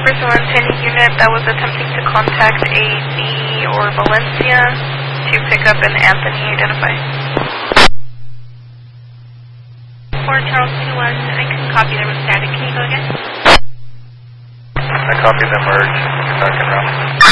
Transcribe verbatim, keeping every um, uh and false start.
Brazil, any unit that was attempting to contact A D or Valencia to pick up an Anthony, identify. For Charles two one, I can copy them with static. Can you go again? I copied the merge. You're back in route.